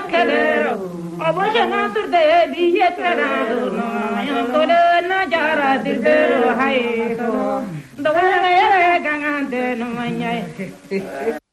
kelero obojana turde biyetra no yondole na jara dilbero hayso dawara gangante no manyai